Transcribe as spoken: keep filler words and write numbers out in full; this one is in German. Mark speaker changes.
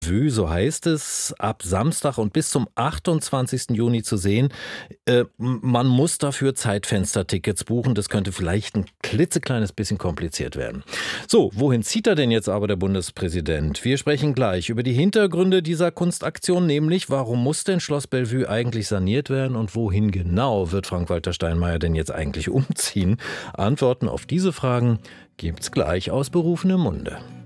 Speaker 1: Vue, so heißt es, ab Samstag und bis zum achtundzwanzigsten Juni zu sehen. Äh, man muss dafür Zeitfenstertickets buchen. Das könnte vielleicht ein klitzekleines bisschen kompliziert werden. So, wohin zieht er denn jetzt aber, der Bundespräsident? Wir sprechen gleich über die Hintergründe dieser Kunstaktion, nämlich warum muss denn Schloss Bellevue eigentlich saniert werden und wohin genau wird Frank-Walter Steinmeier denn jetzt eigentlich umziehen? Antworten auf diese Fragen gibt's gleich aus berufenem Munde.